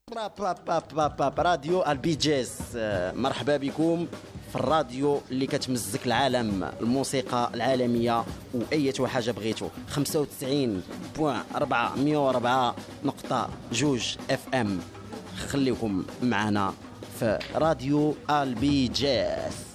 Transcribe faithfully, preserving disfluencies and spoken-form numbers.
با با با با با راديو البيجيز، مرحبا بكم في الراديو اللي كتمزك العالم، الموسيقى العالميه واي حاجه بغيتو. خمسة وتسعين فاصلة أربعة مية وأربعة نقطة جوج اف ام. خليكم معنا في راديو البيجيز.